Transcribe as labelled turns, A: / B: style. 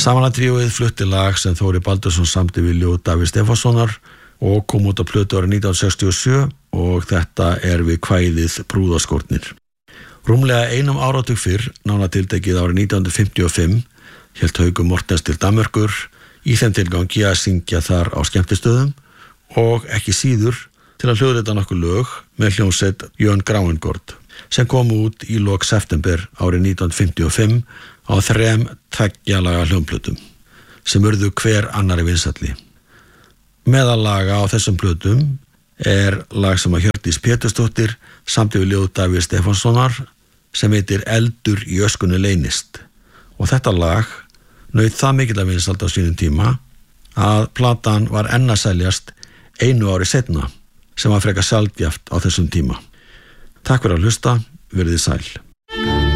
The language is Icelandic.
A: Samanlagt tríóið flutti lag sem Þóri Baldursson samdi við ljóð Davíðs Stefánssonar og kom út á plötu árið 1967 og þetta við kvæðið Brúðarskórnir. Rúmlega einum áratug fyrr, nánar tiltekið árið 1955, hélt Haukur Mortens til Danmerkur í þeim tilgangi að syngja þar á skemmtistöðum og ekki síður til að hljóðrita nokkur lög með hljómsveit Jón Gráingord sem kom út í lok september árið 1955 á 3 tveggja-laga hljómplötum sem urðu hver annari vinsælli. Meðal laga á þessum plötum lag sem að Hjördís Pétursdóttir samdi við ljóð Davíðs Stefánssonar sem heitir Eldur í öskunni leynist og þetta lag naut það mikilla vinsæld á sínum tíma að platan var enn að seljast 1 ári seinna sem var frekar sjaldgæft á þessum tíma. Takk fyrir að hlusta, verið sæl.